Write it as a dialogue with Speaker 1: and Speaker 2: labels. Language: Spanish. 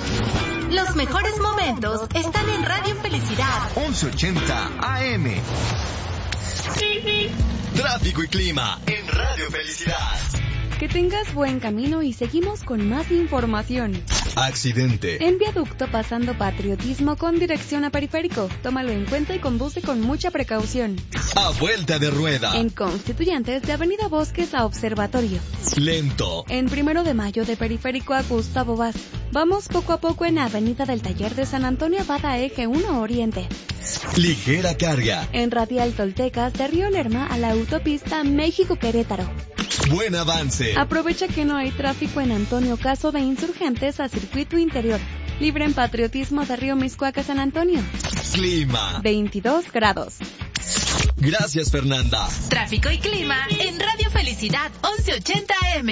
Speaker 1: Los mejores momentos están en Radio Felicidad
Speaker 2: 1180 AM.
Speaker 3: Tráfico y clima en Radio Felicidad.
Speaker 4: Que tengas buen camino y seguimos con más información.
Speaker 3: Accidente.
Speaker 4: En viaducto pasando Patriotismo con dirección a Periférico. Tómalo en cuenta y conduce con mucha precaución.
Speaker 3: A vuelta de rueda.
Speaker 4: En Constituyentes de Avenida Bosques a Observatorio.
Speaker 3: Lento.
Speaker 4: En 1 de Mayo de Periférico a Gustavo Vaz. Vamos poco a poco en Avenida del Taller de San Antonio Abada Eje 1 Oriente.
Speaker 3: Ligera carga.
Speaker 4: En Radial Toltecas de Río Lerma a la autopista México-Querétaro.
Speaker 3: Buen avance.
Speaker 4: Aprovecha que no hay tráfico en Antonio Caso de Insurgentes a Circuito Interior. Libre en Patriotismo de Río Miscuac a San Antonio.
Speaker 3: Clima.
Speaker 4: 22 grados.
Speaker 3: Gracias, Fernanda.
Speaker 1: Tráfico y clima en Radio Felicidad 1180 AM.